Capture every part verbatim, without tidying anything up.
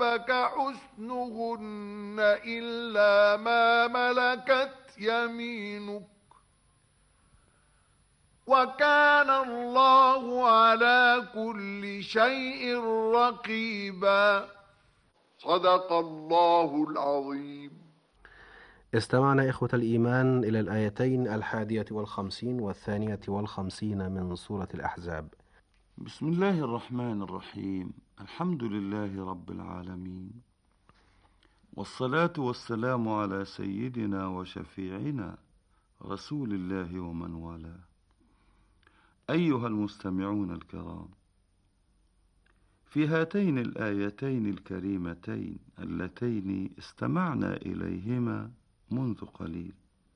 أعجبك حسنهن إلا ما ملكت يمينك وكان الله على كل شيء رقيبا. صدق الله العظيم. استمعنا إخوة الإيمان إلى الآيتين الحادية والخمسين والثانية والخمسين من سورة الأحزاب. بسم الله الرحمن الرحيم. الحمد لله رب العالمين، والصلاة والسلام على سيدنا وشفيعنا رسول الله ومن والاه. أيها المستمعون الكرام، في هاتين الآيتين الكريمتين اللتين استمعنا إليهما منذ قليل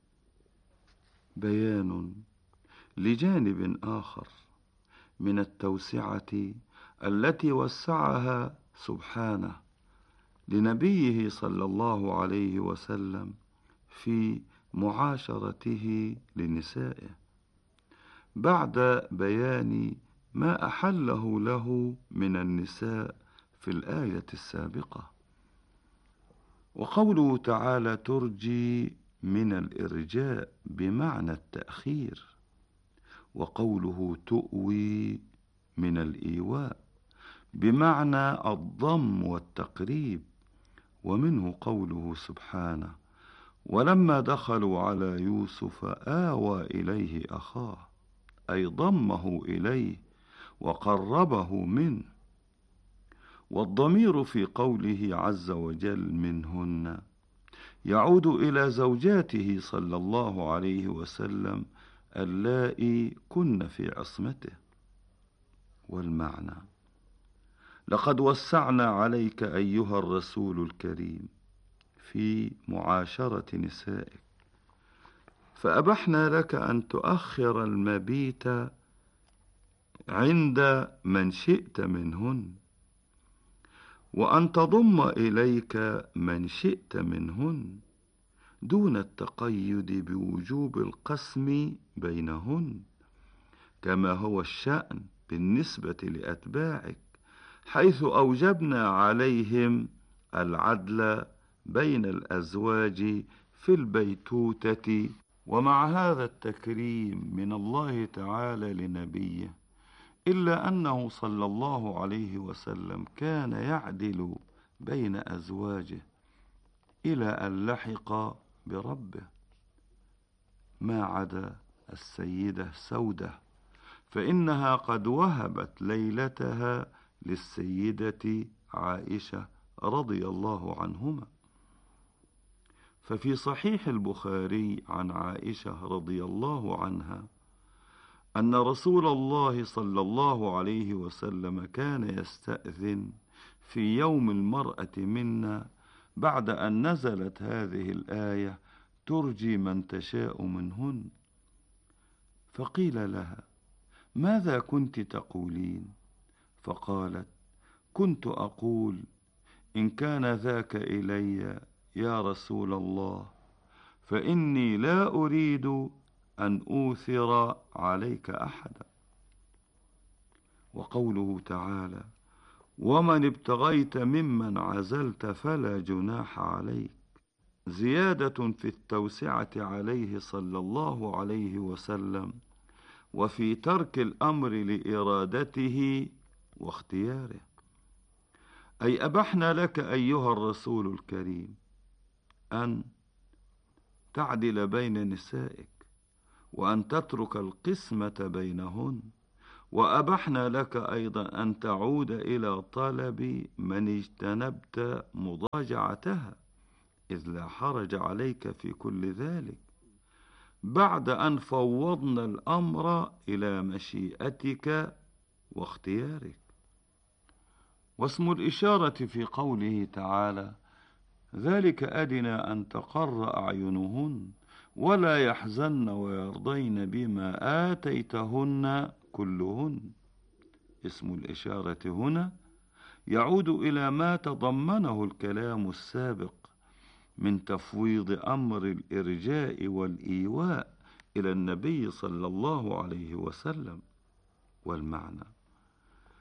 بيان لجانب آخر من التوسعة التي وسعها سبحانه لنبيه صلى الله عليه وسلم في معاشرته لنسائه، بعد بيان ما أحله له من النساء في الآية السابقة. وقوله تعالى ترجي من الإرجاء بمعنى التأخير، وقوله تؤوي من الإيواء بمعنى الضم والتقريب. ومنه قوله سبحانه ولما دخلوا على يوسف آوى إليه أخاه، أي ضمه إليه وقربه منه. والضمير في قوله عز وجل منهن يعود إلى زوجاته صلى الله عليه وسلم اللائي كن في عصمته. والمعنى لقد وسعنا عليك أيها الرسول الكريم في معاشرة نسائك، فأبحنا لك أن تؤخر المبيت عند من شئت منهن، وأن تضم إليك من شئت منهن دون التقيد بوجوب القسم بينهن، كما هو الشأن بالنسبة لأتباعك، حيث أوجبنا عليهم العدل بين الأزواج في البيتوتة. ومع هذا التكريم من الله تعالى لنبيه، إلا أنه صلى الله عليه وسلم كان يعدل بين أزواجه إلى أن لحق بربه، ما عدا السيدة سودة، فإنها قد وهبت ليلتها للسيدة عائشة رضي الله عنهما. ففي صحيح البخاري عن عائشة رضي الله عنها أن رسول الله صلى الله عليه وسلم كان يستأذن في يوم المرأة منا بعد أن نزلت هذه الآية ترجي من تشاء منهن، فقيل لها ماذا كنت تقولين؟ فقالت كنت أقول إن كان ذاك إلي يا رسول الله فإني لا أريد أن أوثر عليك أحدا. وقوله تعالى ومن ابتغيت ممن عزلت فلا جناح عليك، زيادة في التوسعة عليه صلى الله عليه وسلم وفي ترك الأمر لإرادته واختياره، أي أبحنا لك أيها الرسول الكريم أن تعدل بين نسائك وأن تترك القسمة بينهن، وأبحنا لك أيضا أن تعود إلى طلب من اجتنبت مضاجعتها، إذ لا حرج عليك في كل ذلك، بعد أن فوضنا الأمر إلى مشيئتك واختيارك. واسم الإشارة في قوله تعالى ذلك أدنى أن تقر أعينهن ولا يحزن ويرضين بما آتيتهن كلهن. اسم الإشارة هنا يعود إلى ما تضمنه الكلام السابق من تفويض أمر الإرجاء والإيواء إلى النبي صلى الله عليه وسلم. والمعنى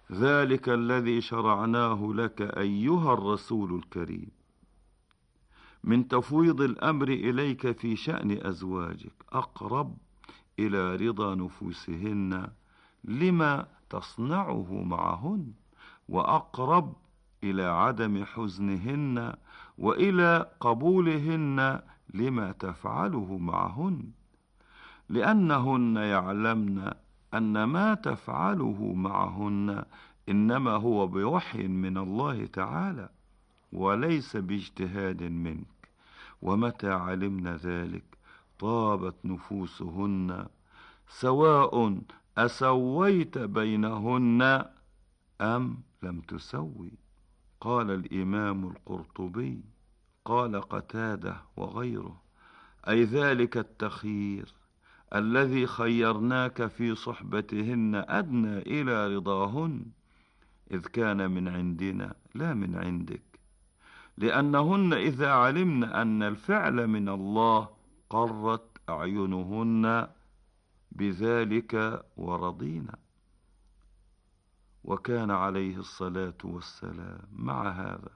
ذلك الذي شرعناه لك أيها الرسول الكريم من تفويض الأمر إليك في شأن أزواجك أقرب إلى رضا نفوسهن لما تصنعه معهن، وأقرب إلى عدم حزنهن وإلى قبولهن لما تفعله معهن، لأنهن يعلمن أن ما تفعله معهن إنما هو بوحي من الله تعالى وليس باجتهاد منك. ومتى علمن ذلك طابت نفوسهن سواء أسويت بينهن أم لم تسوي. قال الإمام القرطبي قال قتادة وغيره: أي ذلك التخيير الذي خيرناك في صحبتهن أدنى إلى رضاهن، إذ كان من عندنا لا من عندك، لأنهن إذا علمن أن الفعل من الله قرت أعينهن بذلك ورضينا. وكان عليه الصلاة والسلام مع هذا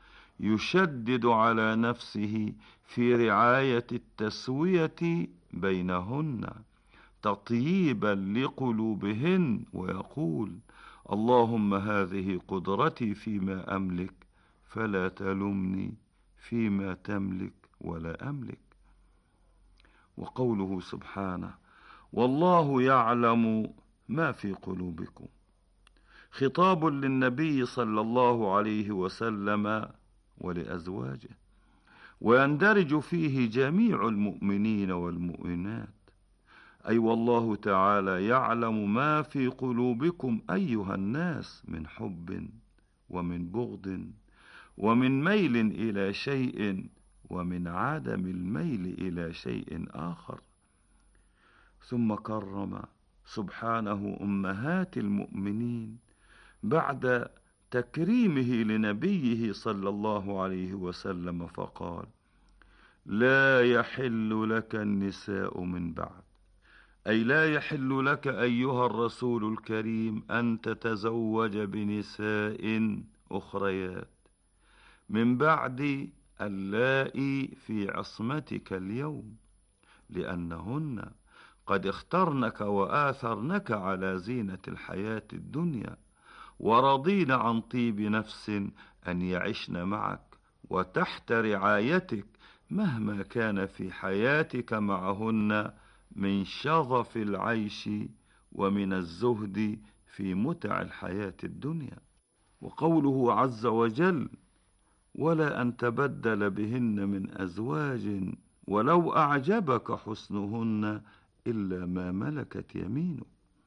يشدد على نفسه في رعاية التسوية بينهن تطييبا لقلوبهن، ويقول: اللهم هذه قدرتي فيما أملك فلا تلمني فيما تملك ولا أملك. وقوله سبحانه: والله يعلم ما في قلوبكم، خطاب للنبي صلى الله عليه وسلم ولأزواجه، ويندرج فيه جميع المؤمنين والمؤمنات، أي والله تعالى يعلم ما في قلوبكم أيها الناس من حب ومن بغض ومن ميل إلى شيء ومن عدم الميل إلى شيء آخر. ثم كرم سبحانه أمهات المؤمنين بعد تكريمه لنبيه صلى الله عليه وسلم فقال: لا يحل لك النساء من بعد، أي لا يحل لك أيها الرسول الكريم أن تتزوج بنساء أخريات من بعد اللائي في عصمتك اليوم، لأنهن قد اخترنك وآثرنك على زينة الحياة الدنيا، ورضين عن طيب نفس أن يعشن معك وتحت رعايتك مهما كان في حياتك معهن من شظف العيش ومن الزهد في متع الحياة الدنيا. وقوله عز وجل: ولا أن تبدل بهن من أزواج ولو أعجبك حسنهن إلا ما ملكت يمينك،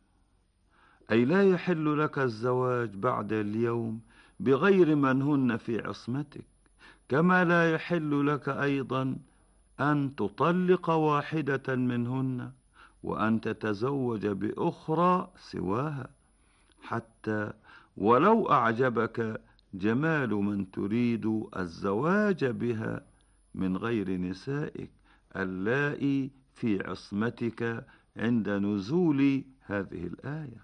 أي لا يحل لك الزواج بعد اليوم بغير من هن في عصمتك، كما لا يحل لك أيضا أن تطلق واحدة منهن وأن تتزوج بأخرى سواها، حتى ولو أعجبك جمال من تريد الزواج بها من غير نسائك اللائي في عصمتك عند نزول هذه الآية.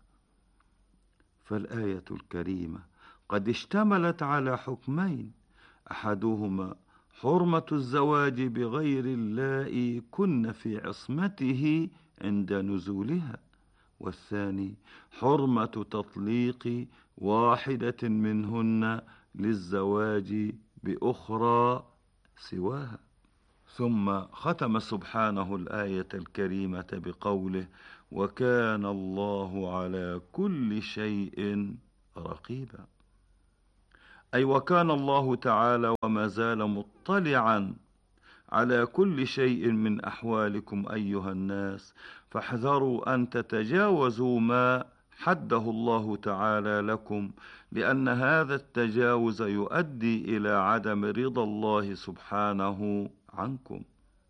فالآية الكريمة قد اشتملت على حكمين: أحدهما حرمة الزواج بغير اللائي كن في عصمته عند نزولها، والثاني حرمة تطليق واحدة منهن للزواج بأخرى سواها. ثم ختم سبحانه الآية الكريمة بقوله: وكان الله على كل شيء رقيبا، أي وكان الله تعالى وما زال مطلعا على كل شيء من أحوالكم أيها الناس، فاحذروا أن تتجاوزوا ما حده الله تعالى لكم، لأن هذا التجاوز يؤدي إلى عدم رضا الله سبحانه عنكم.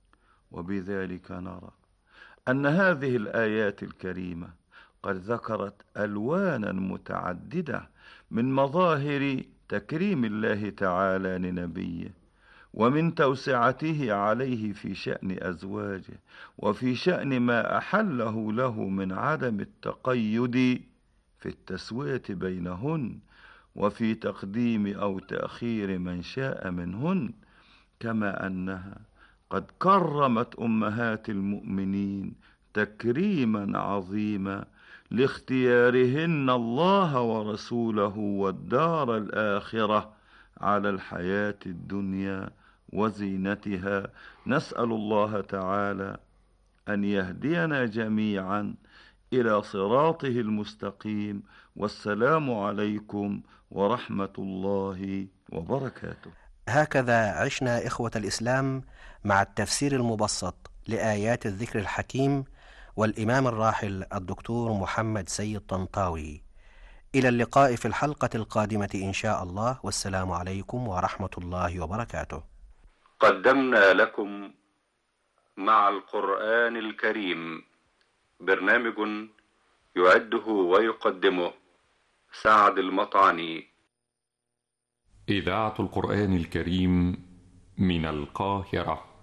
وبذلك نرى أن هذه الآيات الكريمة قد ذكرت ألوانا متعددة من مظاهر تكريم الله تعالى لنبيه، ومن توسعته عليه في شأن أزواجه، وفي شأن ما أحله له من عدم التقيد في التسوية بينهن وفي تقديم أو تأخير من شاء منهن، كما أنها قد كرمت أمهات المؤمنين تكريما عظيما لاختيارهن الله ورسوله والدار الآخرة على الحياة الدنيا وزينتها. نسأل الله تعالى أن يهدينا جميعا إلى صراطه المستقيم. والسلام عليكم ورحمة الله وبركاته. هكذا عشنا إخوة الإسلام مع التفسير المبسط لآيات الذكر الحكيم والإمام الراحل الدكتور محمد سيد طنطاوي. إلى اللقاء في الحلقة القادمة إن شاء الله، والسلام عليكم ورحمة الله وبركاته. قدمنا لكم مع القرآن الكريم برنامج يعده ويقدمه سعد المطعني. إذاعة القرآن الكريم من القاهرة.